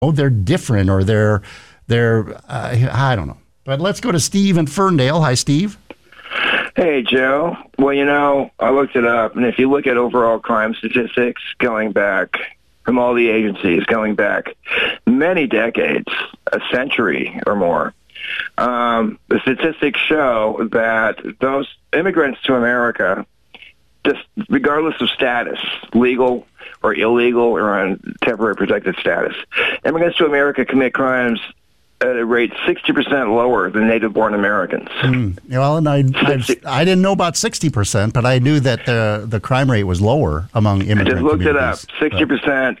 they're different, or they're I don't know. But let's go to Steve in Ferndale. Hi, Steve. Hey, Joe. Well, I looked it up, and if you look at overall crime statistics going back from all the agencies, going back many decades, a century or more, the statistics show that those immigrants to America, just regardless of status, legal or illegal or on temporary protected status, immigrants to America commit crimes at a rate 60% lower than native-born Americans. Well, and I didn't know about 60%, but I knew that the crime rate was lower among immigrant I just looked communities. it up.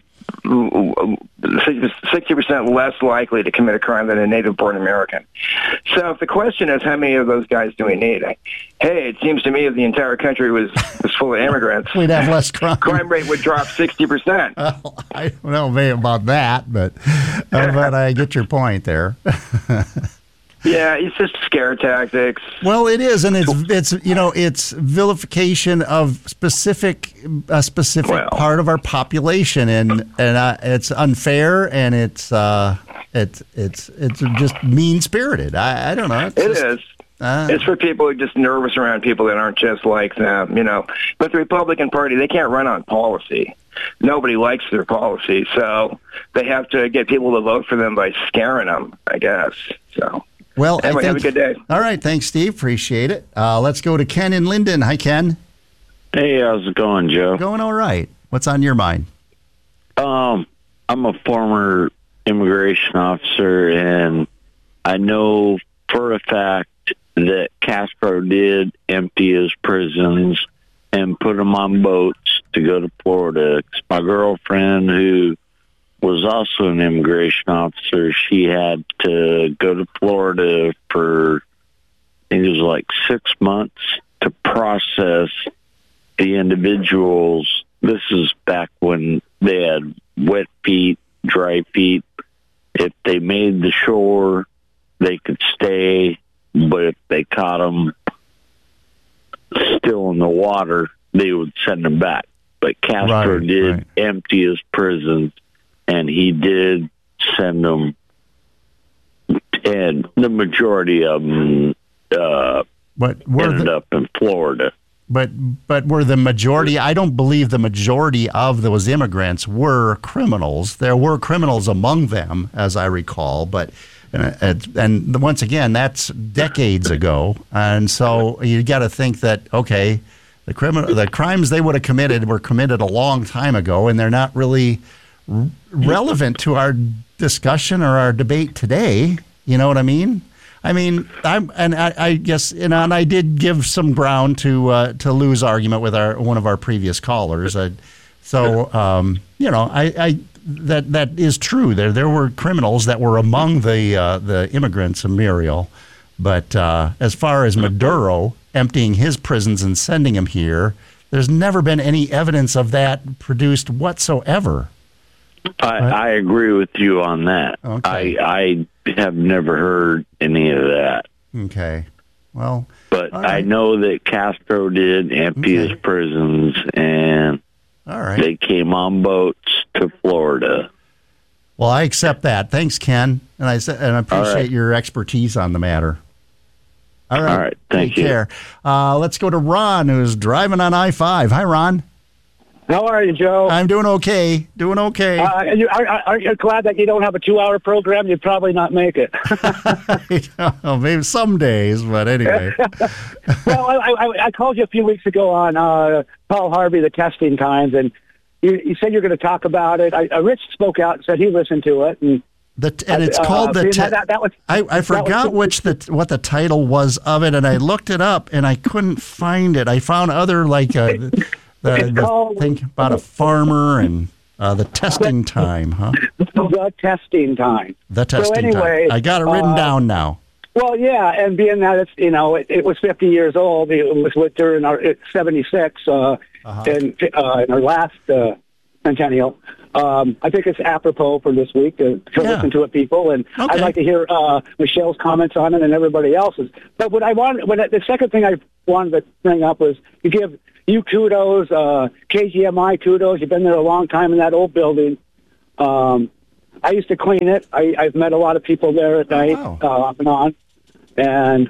60% less likely to commit a crime than a native-born American. So if the question is how many of those guys do we need, hey, it seems to me if the entire country was full of immigrants, we'd have less crime. Crime rate would drop 60%. Well, I don't know maybe about that, but I get your point there. Yeah, it's just scare tactics. Well, it is, and it's vilification of a specific part of our population, and it's unfair, and it's just mean spirited. I don't know. It's for people who are just nervous around people that aren't just like them, But the Republican Party, they can't run on policy. Nobody likes their policy, so they have to get people to vote for them by scaring them, I guess. So. Well, anyway, have a good day. All right. Thanks, Steve. Appreciate it. Let's go to Ken in Linden. Hi, Ken. Hey, how's it going, Joe? Going all right. What's on your mind? I'm a former immigration officer, and I know for a fact that Castro did empty his prisons and put them on boats to go to Florida. 'Cause my girlfriend, who was also an immigration officer, she had to go to Florida for, I think it was like 6 months to process the individuals. This is back when they had wet feet, dry feet. If they made the shore, they could stay, but if they caught them still in the water, they would send them back. But Castro did empty his prisons, and he did send them, and the majority of them ended up in Florida. But were the majority, I don't believe the majority of those immigrants were criminals. There were criminals among them, as I recall, but and once again, that's decades ago. And so you got to think that, okay, the crimes they would have committed were committed a long time ago, and they're not really relevant to our discussion or our debate today. You know what I mean? I guess, and I did give some ground to Lou's argument with one of our previous callers. That is true. There were criminals that were among the immigrants of Muriel, but as far as Maduro emptying his prisons and sending them here, there's never been any evidence of that produced whatsoever. I agree with you on that. Okay. I have never heard any of that. Okay. Well, but I know that Castro did empty his prisons, and they came on boats to Florida. Well, I accept that. Thanks, Ken, and I appreciate your expertise on the matter. All right. Thank you. Take care. Let's go to Ron, who's driving on I-5. Hi, Ron. How are you, Joe? I'm doing okay. Are you glad that you don't have a 2-hour program? You'd probably not make it. Maybe some days, but anyway. Well, I called you a few weeks ago on Paul Harvey, the testing times, and you said you're going to talk about it. Rich spoke out and said he listened to it. And it's called the. I forgot what the title was of it, and I looked it up, and I couldn't find it. I found other the thing about a farmer and the testing time, huh? The testing time. The testing time. I got it written down now. Well, yeah, and being that it's it was 50 years old, it was during our 76 in our last centennial. I think it's apropos for this week to listen to it, people, and I'd like to hear Michelle's comments on it and everybody else's. But the second thing I wanted to bring up was you give you kudos, KGMI kudos. You've been there a long time in that old building. I used to clean it. I've met a lot of people there at night, off and on. And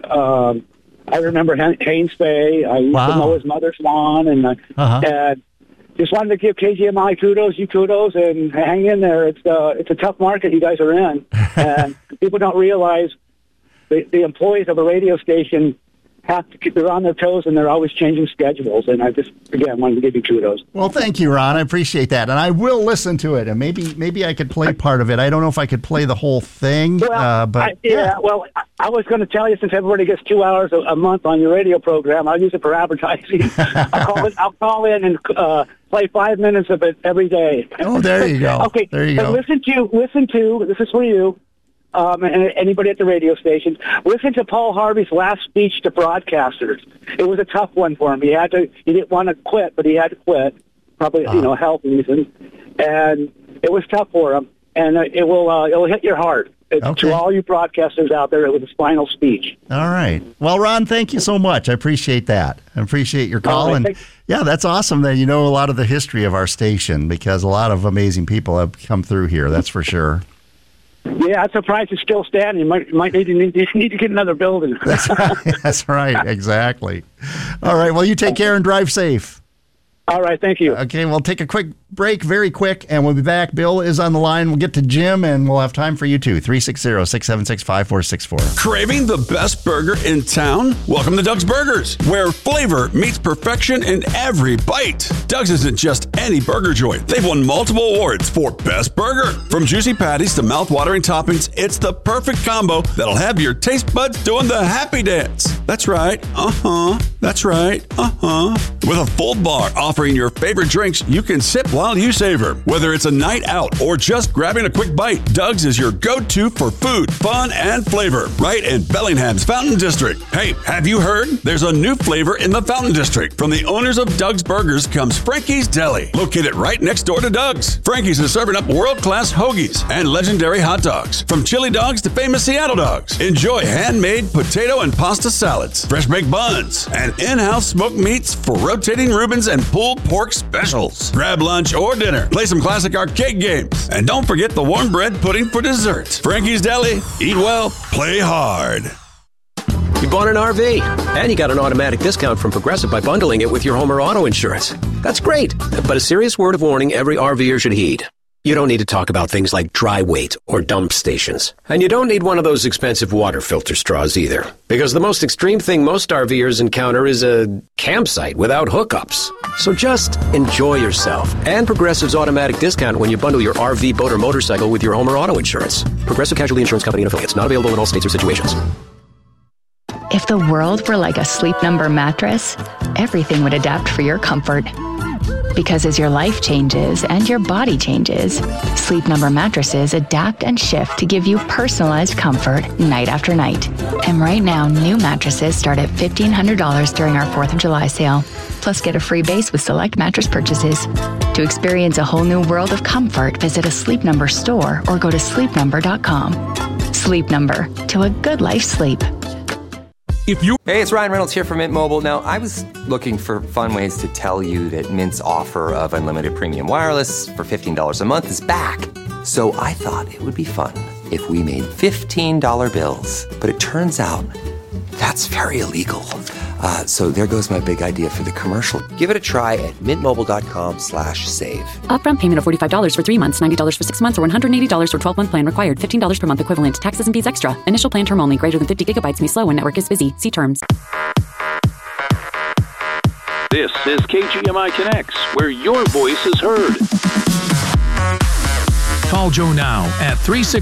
I remember Haynes Bay. I used to mow his mother's lawn. And just wanted to give KGMI kudos, and hang in there. It's a tough market you guys are in. And people don't realize the employees of a radio station they're on their toes, and they're always changing schedules. And I just, again, wanted to give you kudos. Well, thank you, Ron. I appreciate that. And I will listen to it. And maybe I could play part of it. I don't know if I could play the whole thing. Well, but well, I was going to tell you, since everybody gets 2 hours a month on your radio program, I'll use it for advertising. I'll call in and play 5 minutes of it every day. Oh, there you go. Okay, there you go. Listen to, this is for you, and anybody at the radio station, listen to Paul Harvey's last speech to broadcasters. It was a tough one for him. He didn't want to quit, but he had to quit, probably, health reasons. And it was tough for him, and it'll hit your heart. To all you broadcasters out there, it was his final speech. All right. Well, Ron, thank you so much. I appreciate that. I appreciate your call. And yeah, that's awesome that you know a lot of the history of our station, because a lot of amazing people have come through here. That's for sure. Yeah, I'm surprised it's still standing. You might need to get another building. That's right. That's right. Exactly. All right. Well, you take care and drive safe. All right. Thank you. Okay. We'll take a quick break, very quick, and we'll be back. Bill is on the line. We'll get to Jim, and we'll have time for you too. 360-676-5464. Craving the best burger in town? Welcome to Doug's Burgers, where flavor meets perfection in every bite. Doug's isn't just any burger joint. They've won multiple awards for best burger. From juicy patties to mouth-watering toppings, it's the perfect combo that'll have your taste buds doing the happy dance. That's right. That's right. With a full bar offering your favorite drinks, you can sip while you savor. Whether it's a night out or just grabbing a quick bite, Doug's is your go-to for food, fun, and flavor. Right in Bellingham's Fountain District. Hey, have you heard? There's a new flavor in the Fountain District. From the owners of Doug's Burgers comes Frankie's Deli, located right next door to Doug's. Frankie's is serving up world-class hoagies and legendary hot dogs. From chili dogs to famous Seattle dogs. Enjoy handmade potato and pasta salads, fresh baked buns, and in-house smoked meats for rotating Reubens and pulled pork specials. Grab lunch or dinner. Play some classic arcade games. And don't forget the warm bread pudding for dessert. Frankie's Deli. Eat well, play hard. You bought an RV, and you got an automatic discount from Progressive by bundling it with your home or auto insurance. That's great, but a serious word of warning every RVer should heed. You don't need to talk about things like dry weight or dump stations. And you don't need one of those expensive water filter straws either. Because the most extreme thing most RVers encounter is a campsite without hookups. So just enjoy yourself. And Progressive's automatic discount when you bundle your RV, boat, or motorcycle with your home or auto insurance. Progressive Casualty Insurance Company and affiliates. Not available in all states or situations. If the world were like a Sleep Number mattress, everything would adapt for your comfort. Because as your life changes and your body changes, Sleep Number mattresses adapt and shift to give you personalized comfort night after night. And right now, new mattresses start at $1,500 during our 4th of July sale. Plus, get a free base with select mattress purchases. To experience a whole new world of comfort, visit a Sleep Number store or go to sleepnumber.com. Sleep Number, to a good life sleep. Hey, it's Ryan Reynolds here from Mint Mobile. Now, I was looking for fun ways to tell you that Mint's offer of unlimited premium wireless for $15 a month is back. So I thought it would be fun if we made $15 bills. But it turns out that's very illegal. So there goes my big idea for the commercial. Give it a try at mintmobile.com/save. Upfront payment of $45 for 3 months, $90 for 6 months, or $180 for 12-month plan required. $15 per month equivalent. Taxes and fees extra. Initial plan term only. Greater than 50 gigabytes may slow when network is busy. See terms. This is KGMI Connects, where your voice is heard. Call Joe now at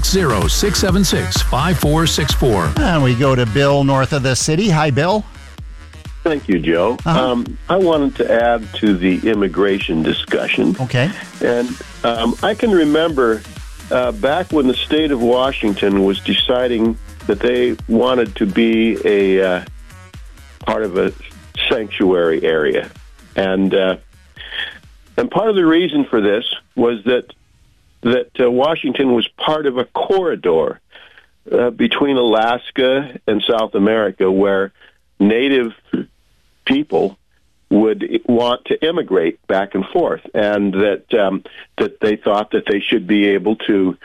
360-676-5464. And we go to Bill north of the city. Hi, Bill. Thank you, Joe. I wanted to add to the immigration discussion. Okay. And I can remember back when the state of Washington was deciding that they wanted to be a part of a sanctuary area. And part of the reason for this was that Washington was part of a corridor between Alaska and South America where Native people would want to immigrate back and forth, and that they thought that they should be able to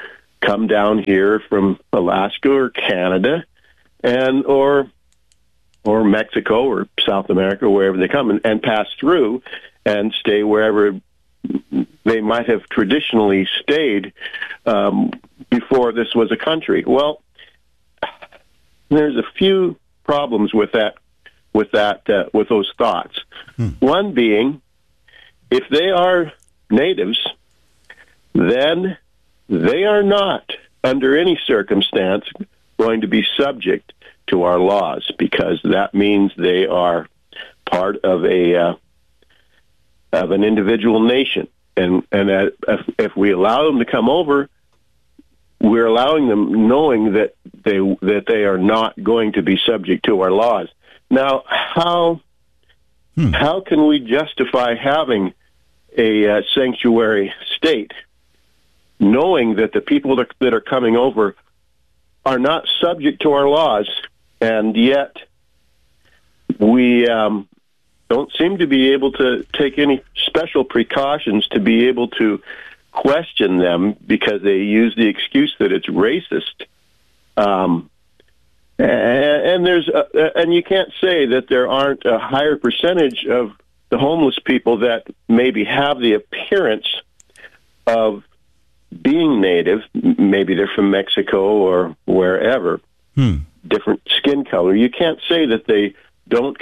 come down here from Alaska or Canada, and or Mexico or South America, wherever they come, and pass through and stay wherever they might have traditionally stayed before this was a country. Well, there's a few problems with with those thoughts. One being, if they are natives, then they are not, under any circumstance, going to be subject to our laws, because that means they are part of an individual nation. And if we allow them to come over, we're allowing them knowing that they are not going to be subject to our laws. Now, how can we justify having a sanctuary state, knowing that the people that are coming over are not subject to our laws, and yet we don't seem to be able to take any special precautions to be able to question them because they use the excuse that it's racist. And you can't say that there aren't a higher percentage of the homeless people that maybe have the appearance of being native. Maybe they're from Mexico or wherever, different skin color. You can't say that they don't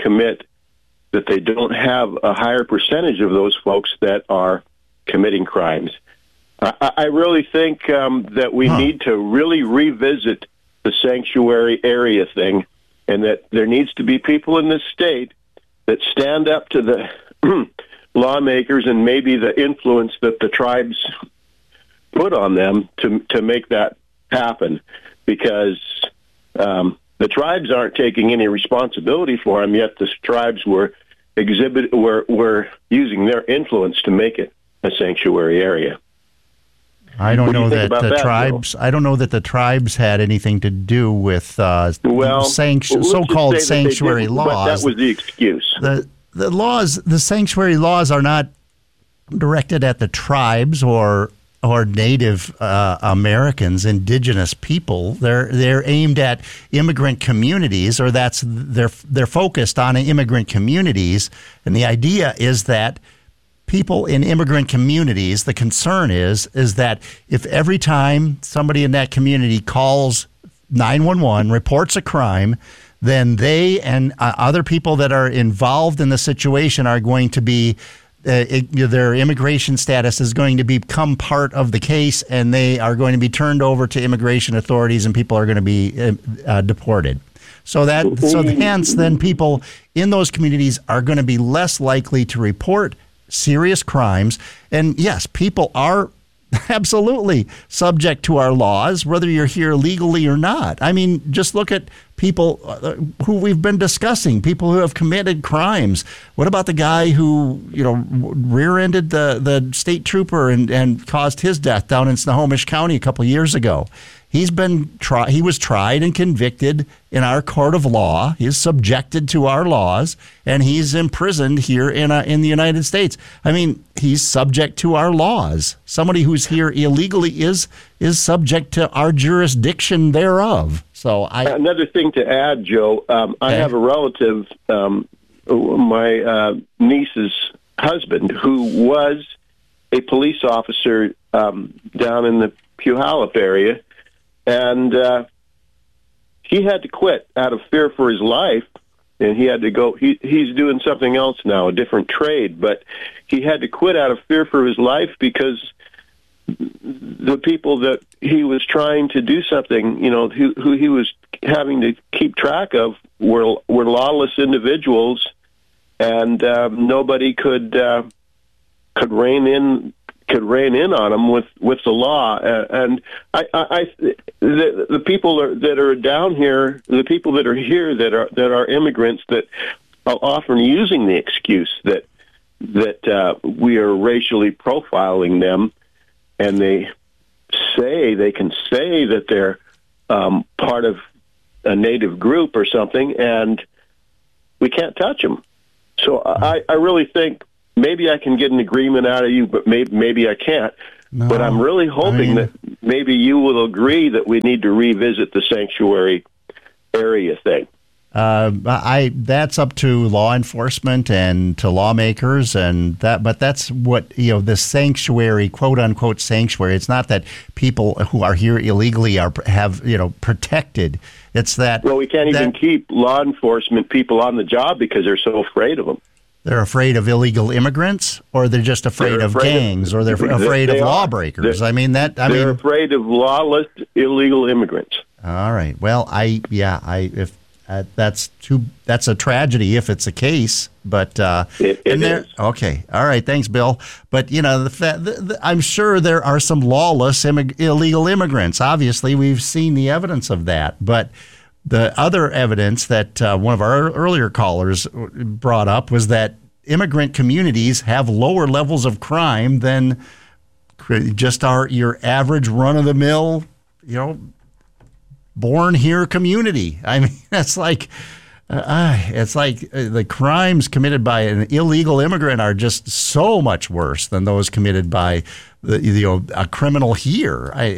have a higher percentage of those folks that are committing crimes. I really think that we need to really revisit the sanctuary area thing, and that there needs to be people in this state that stand up to the lawmakers and maybe the influence that the tribes put on them to make that happen, because the tribes aren't taking any responsibility for them, yet the tribes were using their influence to make it a sanctuary area. I don't know that the tribes. I don't know that the tribes had anything to do with so-called sanctuary laws. But that was the excuse. The laws, the sanctuary laws, are not directed at the tribes or Native Americans, indigenous people. They're aimed at immigrant communities, or they're focused on immigrant communities. And the idea is that people in immigrant communities, the concern is that if every time somebody in that community calls 911, reports a crime, then they and other people that are involved in the situation are going to be, their immigration status is going to become part of the case, and they are going to be turned over to immigration authorities, and people are going to be deported. So hence, then people in those communities are going to be less likely to report serious crimes. And yes, people are absolutely subject to our laws, whether you're here legally or not. I mean, just look at people who we've been discussing, people who have committed crimes. What about the guy who, rear-ended the state trooper and caused his death down in Snohomish County a couple of years ago? He was tried and convicted in our court of law. He is subjected to our laws, and he's imprisoned here in the United States. I mean, he's subject to our laws. Somebody who's here illegally is subject to our jurisdiction thereof. So another thing to add, Joe. I have a relative, my niece's husband, who was a police officer down in the Puyallup area. And he had to quit out of fear for his life, and he had to go. He's doing something else now, a different trade, but he had to quit out of fear for his life because the people that he was trying to do something, who he was having to keep track of were lawless individuals, and nobody could rein in on them with the law. And the people that are down here, the people that are here that are immigrants, that are often using the excuse that we are racially profiling them, and they can say that they're part of a native group or something, and we can't touch them. So I really think maybe I can get an agreement out of you, but maybe I can't. No, but I'm really hoping that maybe you will agree that we need to revisit the sanctuary area thing. That's up to law enforcement and to lawmakers, but that's what, the sanctuary, quote unquote sanctuary. It's not that people who are here illegally have protected. It's that we can't even keep law enforcement people on the job because they're so afraid of them. They're afraid of illegal immigrants, or they're just afraid of gangs, or they're afraid of lawbreakers. They're afraid of lawless, illegal immigrants. All right. Well, that's a tragedy if it's a case, but it is. Okay. All right. Thanks, Bill. But I'm sure there are some lawless illegal immigrants. Obviously, we've seen the evidence of that. But the other evidence that one of our earlier callers brought up was that immigrant communities have lower levels of crime than just your average run-of-the-mill, born here community. I mean, it's like the crimes committed by an illegal immigrant are just so much worse than those committed by a criminal here. I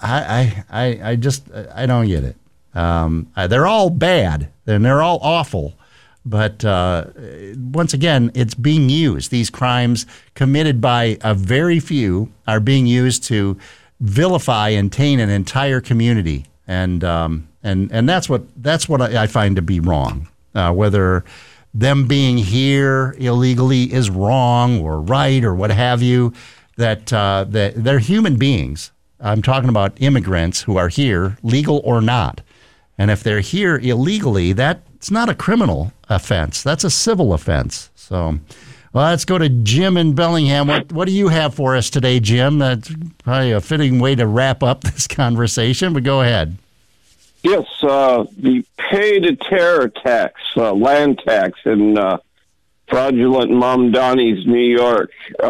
don't get it. They're all bad and they're all awful, but once again, it's being used. These crimes committed by a very few are being used to vilify and taint an entire community. And that's what I find to be wrong. Whether them being here illegally is wrong or right or what have you, that they're human beings. I'm talking about immigrants who are here, legal or not. And if they're here illegally, that's not a criminal offense. That's a civil offense. So, well, let's go to Jim in Bellingham. What do you have for us today, Jim? That's probably a fitting way to wrap up this conversation, but go ahead. Yes, the pay-to-terror tax, land tax in fraudulent Mamdani's New York.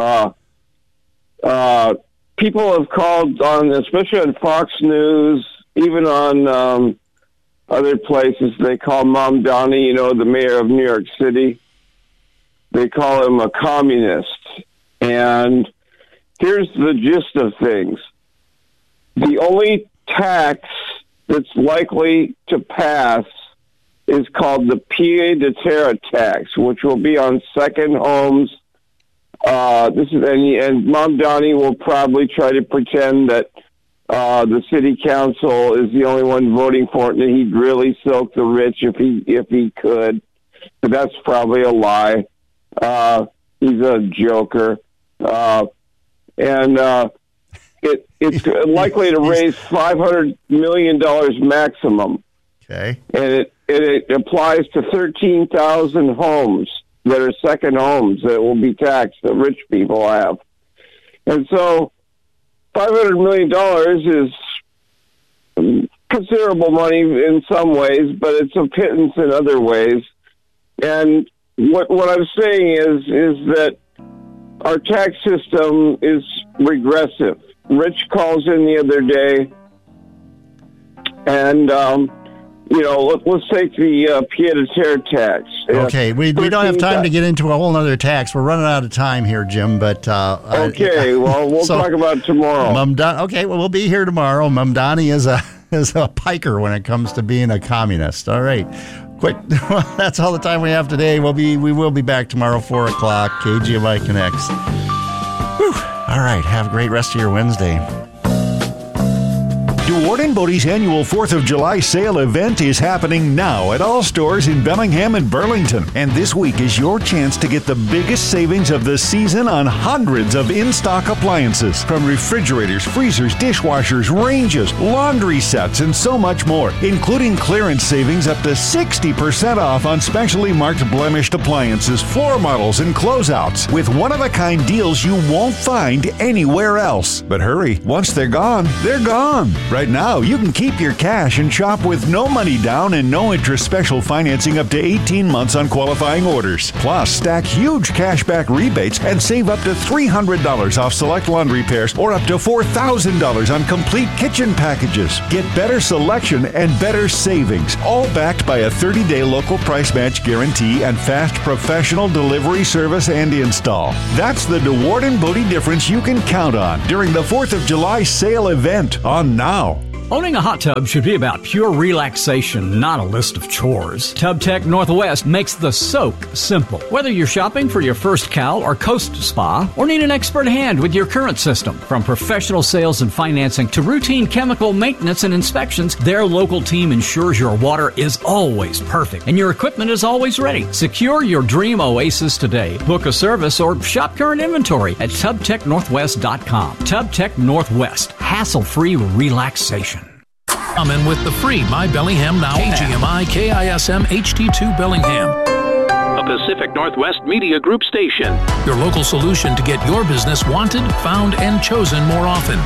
People have called on, especially on Fox News, even on other places, they call Mamdani, the mayor of New York City. They call him a communist. And here's the gist of things. The only tax that's likely to pass is called the pay-to-terror tax, which will be on second homes. And Mamdani will probably try to pretend that the city council is the only one voting for it, and he'd really silk the rich if he could. But that's probably a lie. He's a joker, it's likely to raise $500 million maximum. Okay, and it applies to 13,000 homes that are second homes that will be taxed that rich people have, and so $500 million is considerable money in some ways, but it's a pittance in other ways. And what I'm saying is that our tax system is regressive. Rich calls in the other day, and let's take the pied-à-terre tax. Okay, we don't have time to get into a whole other tax. We're running out of time here, Jim. But okay, well, we'll talk about it tomorrow. Okay, well, we'll be here tomorrow. Mamdani is a piker when it comes to being a communist. All right, quick. That's all the time we have today. We will be back tomorrow, 4:00. KGMI Connects. Whew. All right, have a great rest of your Wednesday. DeWard & Bodie's annual 4th of July sale event is happening now at all stores in Bellingham and Burlington. And this week is your chance to get the biggest savings of the season on hundreds of in-stock appliances. From refrigerators, freezers, dishwashers, ranges, laundry sets, and so much more. Including clearance savings up to 60% off on specially marked blemished appliances, floor models, and closeouts. With one-of-a-kind deals you won't find anywhere else. But hurry, once they're gone, they're gone. Right now, you can keep your cash and shop with no money down and no interest special financing up to 18 months on qualifying orders. Plus, stack huge cashback rebates and save up to $300 off select laundry pairs or up to $4,000 on complete kitchen packages. Get better selection and better savings, all backed by a 30-day local price match guarantee and fast professional delivery service and install. That's the DeWarden Bodie difference you can count on during the 4th of July sale event on Now. Owning a hot tub should be about pure relaxation, not a list of chores. TubTech Northwest makes the soak simple. Whether you're shopping for your first Cal or Coast Spa, or need an expert hand with your current system, from professional sales and financing to routine chemical maintenance and inspections, their local team ensures your water is always perfect and your equipment is always ready. Secure your dream oasis today. Book a service or shop current inventory at TubTechNorthwest.com. TubTech Northwest. Hassle-free relaxation. Common with the free My Bellingham Now KGMI KISM HD2 Bellingham. A Pacific Northwest Media Group station. Your local solution to get your business wanted, found, and chosen more often.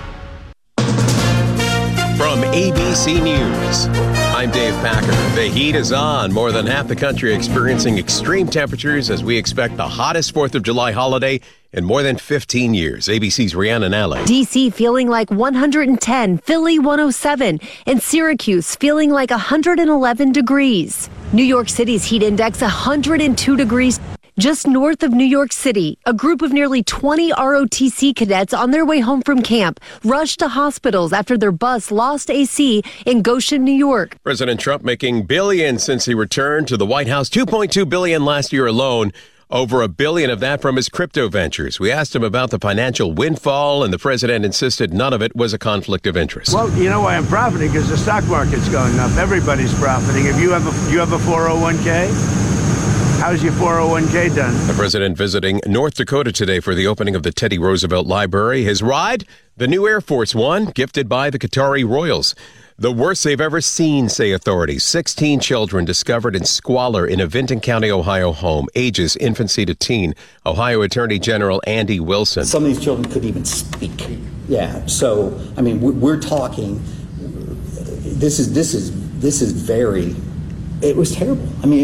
From ABC News, I'm Dave Packer. The heat is on. More than half the country experiencing extreme temperatures as we expect the hottest 4th of July holiday in more than 15 years. ABC's Rhiannon Alley. D.C. feeling like 110, Philly 107, and Syracuse feeling like 111 degrees. New York City's heat index 102 degrees. Just north of New York City, a group of nearly 20 ROTC cadets on their way home from camp rushed to hospitals after their bus lost AC in Goshen, New York. President Trump making billions since he returned to the White House, $2.2 billion last year alone. Over $1 billion of that from his crypto ventures. We asked him about the financial windfall, and the president insisted none of it was a conflict of interest. Well, you know why I'm profiting? Because the stock market's going up. Everybody's profiting. If you have a 401k, how's your 401k done? The president visiting North Dakota today for the opening of the Teddy Roosevelt Library. His ride, the new Air Force One, gifted by the Qatari Royals. The worst they've ever seen, say authorities. 16 children discovered in squalor in a Vinton County, Ohio home, ages infancy to teen. Ohio Attorney General Andy Wilson. Some of these children couldn't even speak. Yeah, so, I mean, we're talking, this is very, it was terrible. I mean,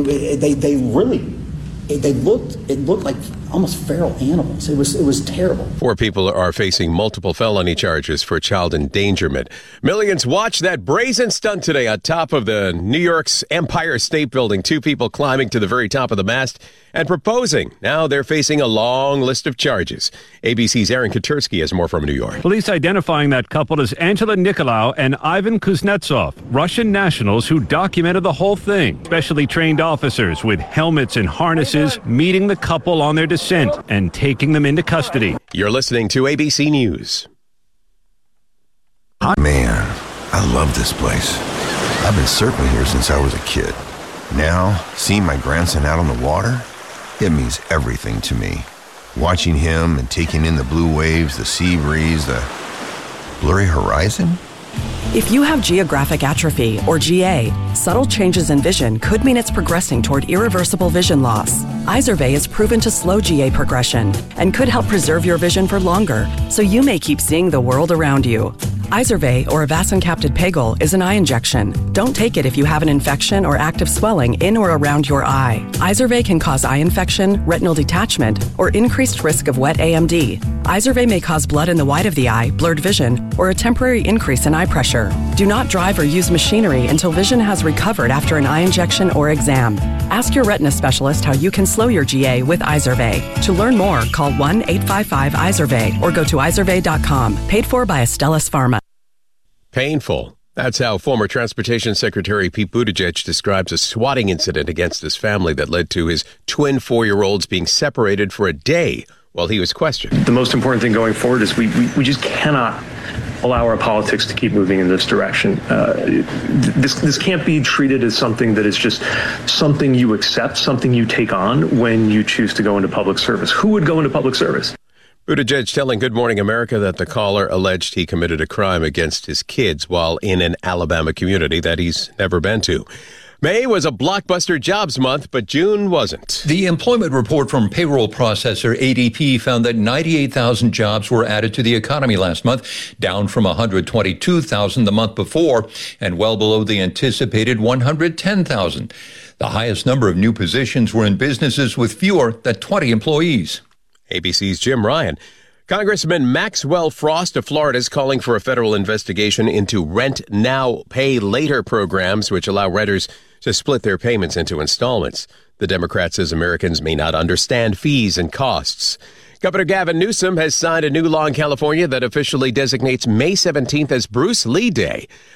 it looked like almost feral animals. It was terrible. 4 people are facing multiple felony charges for child endangerment. Millions watched that brazen stunt today on top of the New York's Empire State Building. 2 people climbing to the very top of the mast and proposing. Now they're facing a long list of charges. ABC's Aaron Katersky has more from New York. Police identifying that couple as Angela Nikolaou and Ivan Kuznetsov, Russian nationals who documented the whole thing. Specially trained officers with helmets and harnesses meeting the couple on their descent and taking them into custody. You're listening to ABC News. Man, I love this place. I've been surfing here since I was a kid. Now, seeing my grandson out on the water, it means everything to me. Watching him and taking in the blue waves, the sea breeze, the blurry horizon. If you have geographic atrophy, or GA, subtle changes in vision could mean it's progressing toward irreversible vision loss. Izervay is proven to slow GA progression and could help preserve your vision for longer, so you may keep seeing the world around you. Izervay, or avacincaptad pegol, is an eye injection. Don't take it if you have an infection or active swelling in or around your eye. Izervay can cause eye infection, retinal detachment, or increased risk of wet AMD. Izervay may cause blood in the white of the eye, blurred vision, or a temporary increase in eye pressure. Do not drive or use machinery until vision has recovered after an eye injection or exam. Ask your retina specialist how you can slow your GA with Izervay. To learn more, call 1-855-IZERVAY or go to izervay.com. Paid for by Astellas Pharma. Painful. That's how former Transportation Secretary Pete Buttigieg describes a swatting incident against his family that led to his twin 4-year-olds being separated for a day while he was questioned. The most important thing going forward is we just cannot allow our politics to keep moving in this direction. This can't be treated as something that is just something you accept, something you take on when you choose to go into public service. Who would go into public service? Buttigieg telling Good Morning America that the caller alleged he committed a crime against his kids while in an Alabama community that he's never been to. May was a blockbuster jobs month, but June wasn't. The employment report from payroll processor ADP found that 98,000 jobs were added to the economy last month, down from 122,000 the month before, and well below the anticipated 110,000. The highest number of new positions were in businesses with fewer than 20 employees. ABC's Jim Ryan. Congressman Maxwell Frost of Florida is calling for a federal investigation into rent now, pay later programs, which allow renters to split their payments into installments. The Democrat says Americans may not understand fees and costs. Governor Gavin Newsom has signed a new law in California that officially designates May 17th as Bruce Lee Day.